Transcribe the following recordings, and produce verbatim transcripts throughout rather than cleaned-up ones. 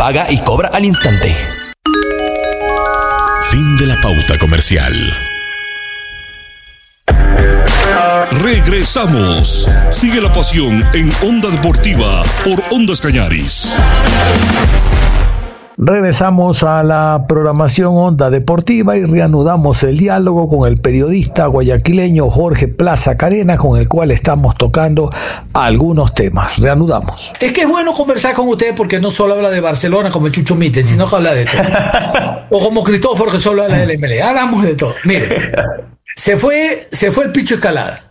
paga y cobra al instante. Fin de la pauta comercial. Regresamos. Sigue la pasión en Onda Deportiva por Ondas Cañaris. Regresamos a la programación Onda Deportiva y reanudamos el diálogo con el periodista guayaquileño Jorge Plaza Carena, con el cual estamos tocando algunos temas. Reanudamos. Es que es bueno conversar con ustedes porque no solo habla de Barcelona como el Chucho Mitten, sino que habla de todo. O como Cristóforo, que solo habla del M L E. Hablamos de todo. Mire, se fue, se fue el Picho Escalada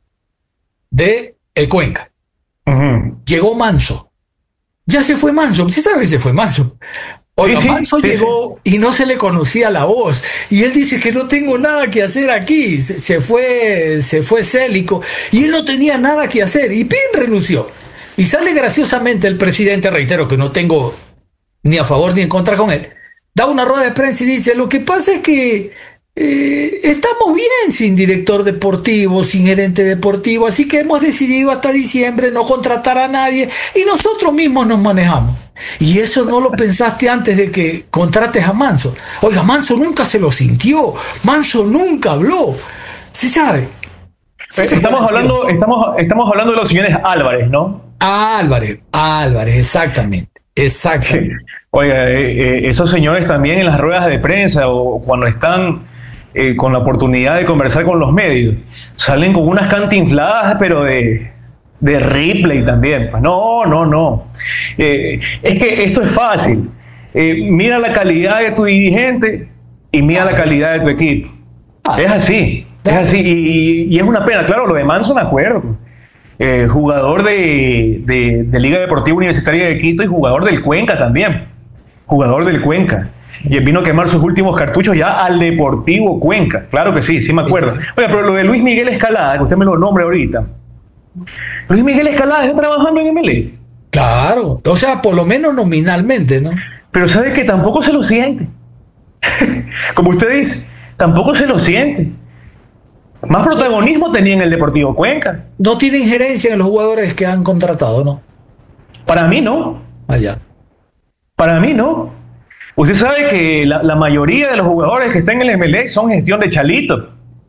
de el Cuenca. Uh-huh. Llegó Manso. Ya se fue Manso. ¿Sí sabe que se fue Manso? Oiga, sí, sí, Manso sí, llegó sí. y no se le conocía la voz. Y él dice que no tengo nada que hacer aquí. Se, se fue se fue Célico. Y él no tenía nada que hacer. Y Pin renunció. Y sale graciosamente el presidente, reitero que no tengo ni a favor ni en contra con él, da una rueda de prensa y dice, lo que pasa es que eh, estamos bien sin director deportivo, sin gerente deportivo, así que hemos decidido hasta diciembre no contratar a nadie y nosotros mismos nos manejamos. Y eso no lo pensaste antes de que contrates a Manso. Oiga, Manso nunca se lo sintió, Manso nunca habló. ¿Sí sabe? ¿Sí estamos hablando, estamos, estamos hablando de los señores Álvarez, ¿no? Álvarez, Álvarez, exactamente, exactamente. Oiga, eh, eh, esos señores también en las ruedas de prensa o cuando están eh, con la oportunidad de conversar con los medios, salen con unas cantinfladas, pero de, de Ripley también. No, no, no. Eh, es que esto es fácil. Eh, mira la calidad de tu dirigente y mira la calidad de tu equipo. Es así, es así. Y, y es una pena. Claro, lo de Manso me acuerdo. Eh, jugador de, de, de Liga Deportiva Universitaria de Quito y jugador del Cuenca también. Jugador del Cuenca. Y él vino a quemar sus últimos cartuchos ya al Deportivo Cuenca. Claro que sí, sí me acuerdo. Oiga, pero lo de Luis Miguel Escalada, que usted me lo nombre ahorita. Luis Miguel Escalada está trabajando en M L E. Claro, o sea, por lo menos nominalmente, ¿no? Pero sabe que tampoco se lo siente. Como usted dice, tampoco se lo siente. Más protagonismo tenía en el Deportivo Cuenca. No tiene injerencia en los jugadores que han contratado, ¿no? Para mí no. Allá. Para mí no. Usted sabe que la, la mayoría de los jugadores que están en el M L E son gestión de Chalito.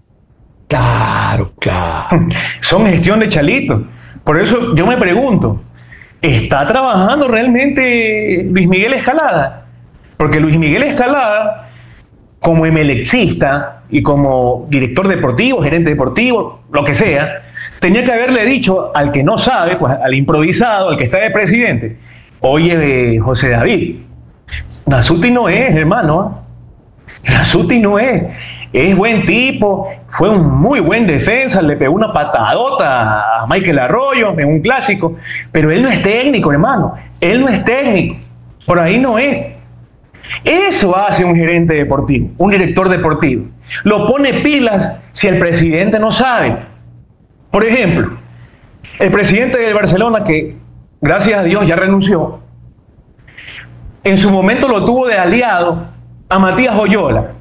Claro, claro. Son gestión de Chalito. Por eso yo me pregunto, ¿está trabajando realmente Luis Miguel Escalada? Porque Luis Miguel Escalada, como emelexista y como director deportivo, gerente deportivo, lo que sea, tenía que haberle dicho al que no sabe, pues al improvisado, al que está de presidente, oye, José David, Nasuti no es, hermano. Nasuti no es. Es buen tipo, fue un muy buen defensa, le pegó una patadota a Michael Arroyo en un clásico, pero él no es técnico, hermano. Él no es técnico. Por ahí no es. Eso hace un gerente deportivo, un director deportivo. Lo pone pilas si el presidente no sabe. Por ejemplo, el presidente del Barcelona, que gracias a Dios ya renunció, en su momento lo tuvo de aliado a Matías Oyola.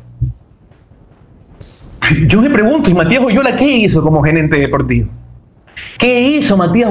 Yo me pregunto, ¿y Matías Oyola qué hizo como gerente deportivo? ¿Qué hizo Matías